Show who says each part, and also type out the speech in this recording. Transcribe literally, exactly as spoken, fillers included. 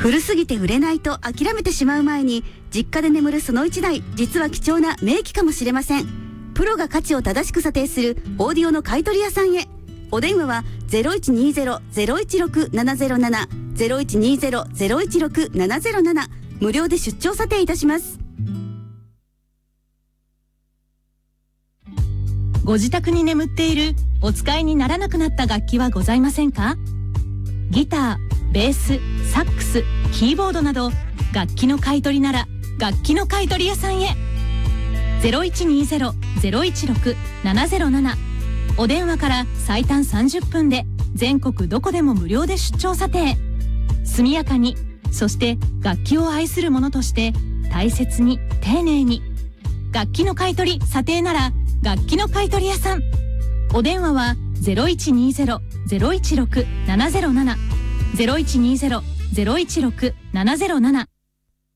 Speaker 1: 古すぎて売れないと諦めてしまう前に、実家で眠るそのいちだい、実は貴重な名機かもしれません。プロが価値を正しく査定するオーディオの買取屋さんへ。お電話は ゼロいちにゼロ ゼロいちろく ななゼロなな ゼロいちにゼロ ゼロいちろく ななゼロなな、無料で出張査定いたします。
Speaker 2: ご自宅に眠っているお使いにならなくなった楽器はございませんか？ギター、ベース、サックス、キーボードなど楽器の買い取りなら楽器の買取屋さんへ。 ゼロいちにゼロ ゼロいちろく ななゼロなな、お電話から最短さんじゅっぷんで全国どこでも無料で出張査定。速やかに、そして楽器を愛する者として大切に丁寧に。楽器の買い取り査定なら楽器の買取屋さん。お電話は ゼロいちにゼロ ゼロいちろく ななゼロなな ゼロいちにゼロ ゼロいちろく ななゼロなな。